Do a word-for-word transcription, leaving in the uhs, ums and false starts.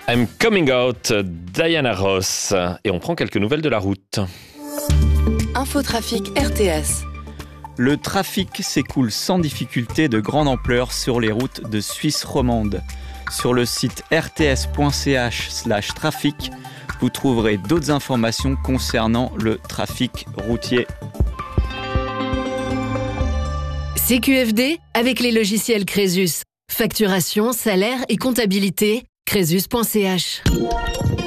I'm coming out, Diana Ross. Et on prend quelques nouvelles de la route. Infotrafic R T S. Le trafic s'écoule sans difficulté de grande ampleur sur les routes de Suisse romande. Sur le site r t s point c h slash trafic, vous trouverez d'autres informations concernant le trafic routier. C Q F D avec les logiciels Crésus. Facturation, salaire et comptabilité, crésus point c h.